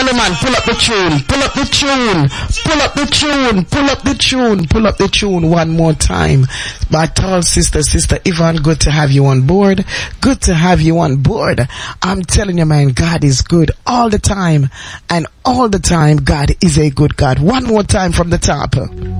Holy man, pull up the tune. Pull up the tune. Pull up the tune. Pull up the tune. Pull up the tune one more time. My tall sister Yvonne, good to have you on board. Good to have you on board. I'm telling you, man, God is good all the time. And all the time, God is a good God. One more time from the top.